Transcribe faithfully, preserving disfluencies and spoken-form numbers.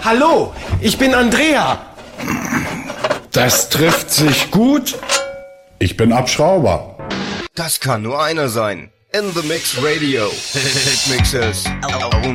Hallo, ich bin Andrea. Das trifft sich gut. Ich bin Abschrauber. Das kann nur einer sein. In the Mix Radio. Hit Mixes.